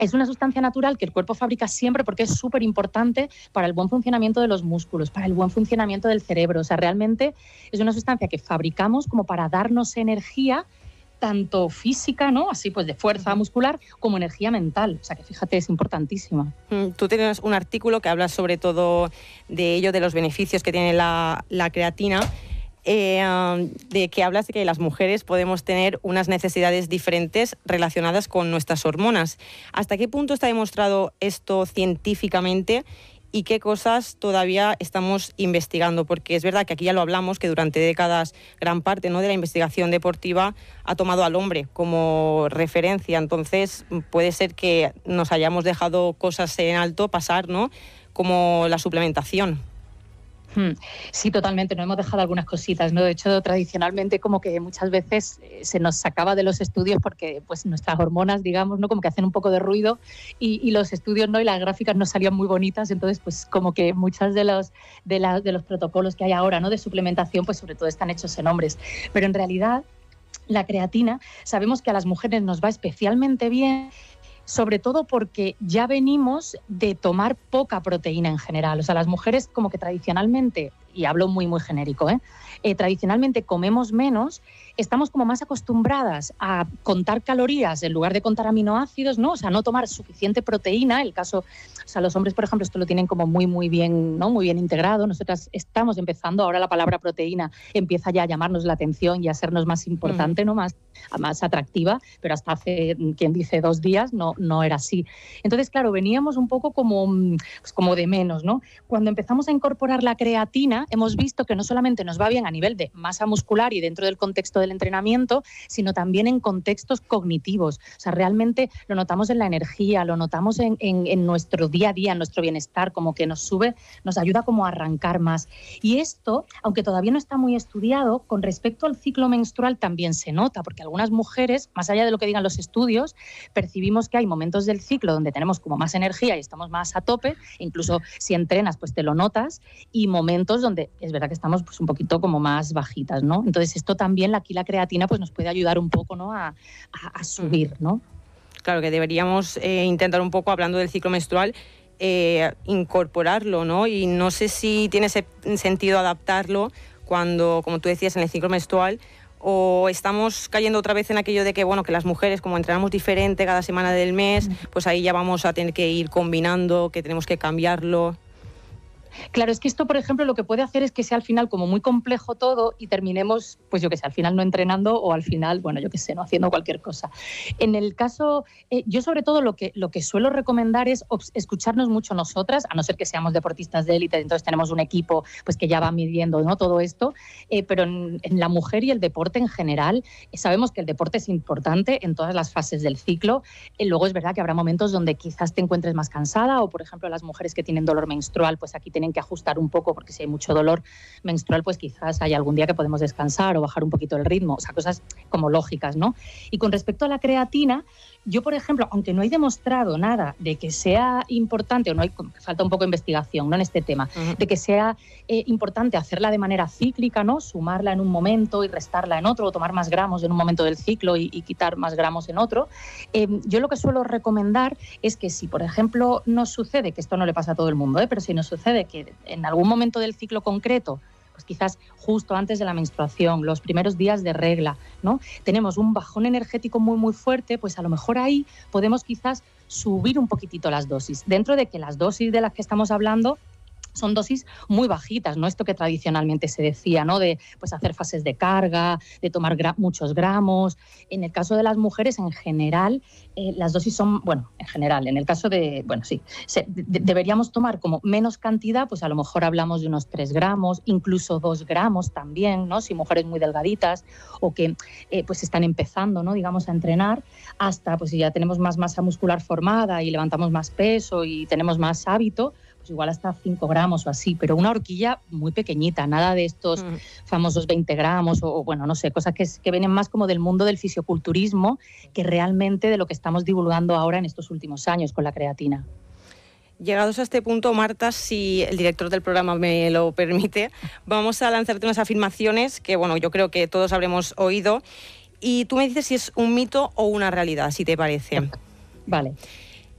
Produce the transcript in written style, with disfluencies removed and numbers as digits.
Es una sustancia natural que el cuerpo fabrica siempre porque es súper importante para el buen funcionamiento de los músculos, para el buen funcionamiento del cerebro. O sea, realmente es una sustancia que fabricamos como para darnos energía, tanto física, ¿no? Así pues de fuerza muscular, como energía mental. O sea, que fíjate, es importantísima. Tú tienes un artículo que habla sobre todo de ello, de los beneficios que tiene la creatina. De que hablas de que las mujeres podemos tener unas necesidades diferentes relacionadas con nuestras hormonas. ¿Hasta qué punto está demostrado esto científicamente y qué cosas todavía estamos investigando? Porque es verdad que aquí ya lo hablamos, que durante décadas gran parte, ¿no?, de la investigación deportiva ha tomado al hombre como referencia. Entonces puede ser que nos hayamos dejado cosas en alto pasar, ¿no?, como la suplementación. Sí, totalmente, nos hemos dejado algunas cositas, ¿no? De hecho, tradicionalmente como que muchas veces se nos sacaba de los estudios porque pues nuestras hormonas, digamos, ¿no?, como que hacen un poco de ruido y los estudios, ¿no?, y las gráficas no salían muy bonitas, entonces pues como que muchos de los protocolos que hay ahora, ¿no?, de suplementación, pues sobre todo están hechos en hombres, pero en realidad la creatina sabemos que a las mujeres nos va especialmente bien, sobre todo porque ya venimos de tomar poca proteína en general. O sea, las mujeres como que tradicionalmente, y hablo muy, muy genérico, tradicionalmente comemos menos, estamos como más acostumbradas a contar calorías en lugar de contar aminoácidos, ¿no? O sea, no tomar suficiente proteína. El caso, o sea, los hombres, por ejemplo, esto lo tienen como muy, muy bien, ¿no?, muy bien integrado. Nosotras estamos empezando, ahora la palabra proteína empieza ya a llamarnos la atención y a sernos más importante, ¿no?, más atractiva, pero hasta hace, quien dice 2 días, no era así. Entonces, claro, veníamos un poco como de menos, ¿no? Cuando empezamos a incorporar la creatina, hemos visto que no solamente nos va bien a nivel de masa muscular y dentro del contexto del entrenamiento, sino también en contextos cognitivos. O sea, realmente lo notamos en la energía, lo notamos en nuestro día a día, en nuestro bienestar, como que nos sube, nos ayuda como a arrancar más. Y esto, aunque todavía no está muy estudiado, con respecto al ciclo menstrual también se nota, porque algunas mujeres, más allá de lo que digan los estudios, percibimos que hay momentos del ciclo donde tenemos como más energía y estamos más a tope, incluso si entrenas pues te lo notas, y momentos donde es verdad que estamos pues un poquito como más bajitas, ¿no? Entonces esto también, aquí la creatina pues nos puede ayudar un poco, ¿no?, a subir, ¿no? Claro que deberíamos intentar un poco, hablando del ciclo menstrual, incorporarlo, ¿no? Y no sé si tiene sentido adaptarlo cuando, como tú decías, en el ciclo menstrual, o estamos cayendo otra vez en aquello de que, bueno, que las mujeres, como entrenamos diferente cada semana del mes, pues ahí ya vamos a tener que ir combinando, que tenemos que cambiarlo. Claro, es que esto, por ejemplo, lo que puede hacer es que sea al final como muy complejo todo y terminemos, pues yo qué sé, al final no entrenando o al final, bueno, yo qué sé, no haciendo cualquier cosa. En el caso, yo sobre todo lo que suelo recomendar es escucharnos mucho nosotras, a no ser que seamos deportistas de élite, entonces tenemos un equipo pues que ya va midiendo, ¿no?, todo esto, pero en la mujer y el deporte en general, sabemos que el deporte es importante en todas las fases del ciclo. Luego es verdad que habrá momentos donde quizás te encuentres más cansada o, por ejemplo, las mujeres que tienen dolor menstrual, pues aquí tienen que ajustar un poco, porque si hay mucho dolor menstrual, pues quizás hay algún día que podemos descansar o bajar un poquito el ritmo, o sea, cosas como lógicas, ¿no? Y con respecto a la creatina, yo, por ejemplo, aunque no hay demostrado nada de que sea importante, o no hay, falta un poco de investigación, ¿no?, en este tema, de que sea importante hacerla de manera cíclica, ¿no?, sumarla en un momento y restarla en otro, o tomar más gramos en un momento del ciclo y quitar más gramos en otro, yo lo que suelo recomendar es que si, por ejemplo, nos sucede, que esto no le pasa a todo el mundo, pero si nos sucede que en algún momento del ciclo concreto, pues quizás justo antes de la menstruación, los primeros días de regla, ¿no?, tenemos un bajón energético muy, muy fuerte, pues a lo mejor ahí podemos quizás subir un poquitito las dosis, dentro de que las dosis de las que estamos hablando son dosis muy bajitas, ¿no? Esto que tradicionalmente se decía, ¿no?, de pues hacer fases de carga, de tomar muchos gramos. En el caso de las mujeres, en general, las dosis son, bueno, en general, en el caso de, bueno, sí, deberíamos tomar como menos cantidad, pues a lo mejor hablamos de unos 3 gramos, incluso 2 gramos también, ¿no?, si mujeres muy delgaditas o que pues están empezando, ¿no?, digamos, a entrenar, hasta pues si ya tenemos más masa muscular formada y levantamos más peso y tenemos más hábito, pues igual hasta 5 gramos o así, pero una horquilla muy pequeñita, nada de estos famosos 20 gramos o bueno, no sé, cosas que vienen más como del mundo del fisioculturismo que realmente de lo que estamos divulgando ahora en estos últimos años con la creatina. Llegados a este punto, Marta, si el director del programa me lo permite, vamos a lanzarte unas afirmaciones que, bueno, yo creo que todos habremos oído y tú me dices si es un mito o una realidad, si te parece. Vale.